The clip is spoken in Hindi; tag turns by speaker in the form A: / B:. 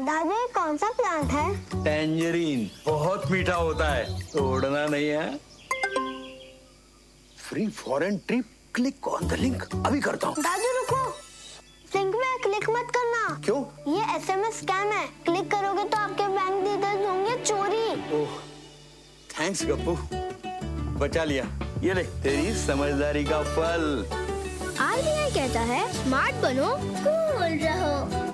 A: दादू ये कौन सा प्लांट है?
B: टेंजरीन, बहुत मीठा होता है, तोड़ना नहीं है।
C: Free foreign trip, click on the link. अभी करता हूँ।
A: दादू रुको, लिंक में क्लिक मत करना।
C: क्यों?
A: ये SMS स्कैम है, क्लिक करोगे तो आपके बैंक डिटेल्स होंगे चोरी।
C: ओह, थैंक्स गप्पू,
B: बचा लिया। ये ले तेरी समझदारी का फल।
A: RBI कहता है स्मार्ट बनो, कूल रहो।